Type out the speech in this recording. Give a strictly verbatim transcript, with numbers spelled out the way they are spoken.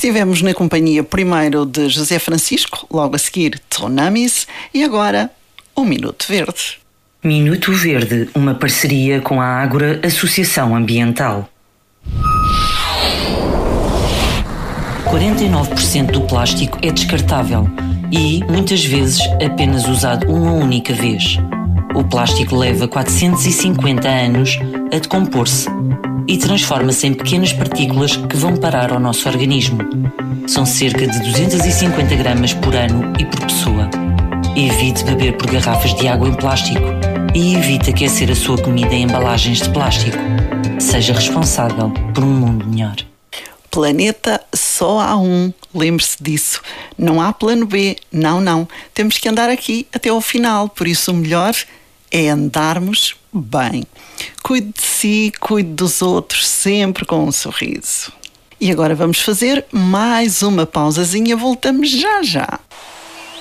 Estivemos na companhia primeiro de José Francisco, logo a seguir Tsunamis e agora o Minuto Verde. Minuto Verde, uma parceria com a Ágora Associação Ambiental. quarenta e nove por cento do plástico é descartável e, muitas vezes, apenas usado uma única vez. O plástico leva quatrocentos e cinquenta anos a decompor-se e transforma-se em pequenas partículas que vão parar ao nosso organismo. São cerca de duzentos e cinquenta gramas por ano e por pessoa. Evite beber por garrafas de água em plástico e evite aquecer a sua comida em embalagens de plástico. Seja responsável por um mundo melhor. Planeta só há um, lembre-se disso. Não há plano B, não, não. Temos que andar aqui até ao final, por isso o melhor é andarmos bem. Cuide de si, cuide dos outros, sempre com um sorriso. E agora vamos fazer mais uma pausazinha, voltamos já já.